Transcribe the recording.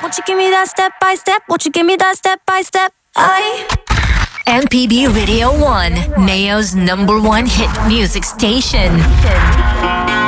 Won't you give me that step by step? Won't you give me that step by step? MPB Radio 1, Mayo's #1 hit music station.